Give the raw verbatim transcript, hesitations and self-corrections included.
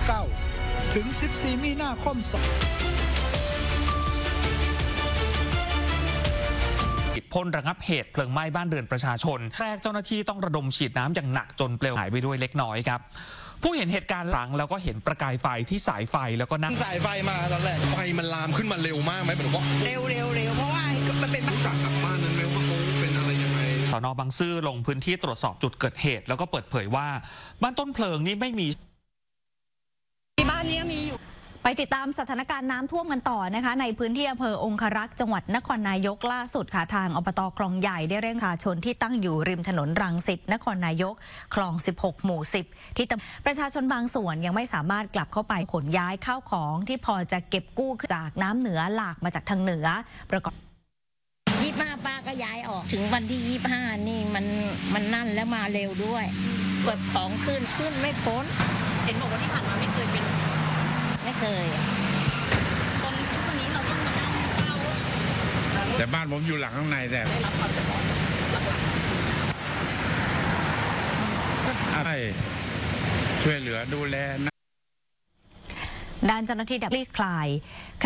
เก้าถึงสิบสี่มีนาคมพ่นระงับเหตุเพลิงไหม้บ้านเรือนประชาชนแรกเจ้าหน้าที่ต้องระดมฉีดน้ำอย่างหนักจนเปลวหายไปด้วยเล็กน้อยครับผู้เห็นเหตุการณ์หลังแล้วก็เห็นประกายไฟที่สายไฟแล้วก็นั่งสายไฟมาตอนแรกไฟมันลามขึ้นมาเร็วมากไหมเหมือนว่าเร็วเร็วเร็วเพราะว่ามันเป็นรู้จักกับบ้านนั้นไหมว่าเขาเป็นอะไรยังไงสน.บางซื่อลงพื้นที่ตรวจสอบจุดเกิดเหตุแล้วก็เปิดเผยว่าบ้านต้นเพลิงนี้ไม่มีที่บ้านนี้มีอยู่ไปติดตามสถานการณ์น้ำท่วมกันต่อนะคะในพื้นที่อำเภอองครักษ์จังหวัดนครนายกล่าสุดค่ะทางอบต.คลองใหญ่ได้เร่งประชาชนที่ตั้งอยู่ริมถนนรังสิตนครนายกคลองสิบหกหมู่สิบที่ประชาชนบางส่วนยังไม่สามารถกลับเข้าไปขนย้ายข้าวของที่พอจะเก็บกู้จากน้ำเหนือหลากมาจากทางเหนือประกอบยี่สิบห้าป้าก็ย้ายออกถึงวันที่ยี่สิบห้านี่มันมันนั่นแล้วมาเร็วด้วยเก็บของขึ้นขึ้นไม่พ้นเห็นบอกว่าที่ผ่านมาไม่เคยเป็นไม่เคยตอนทุกวันนี้เราต้องมานั่งเฝ้าแต่บ้านผมอยู่หลังข้างในแต่ได้รับความเดือดร้อนอะไรช่วยเหลือดูแลด้านเจ้าหน้าที่ดับคลี่คลาย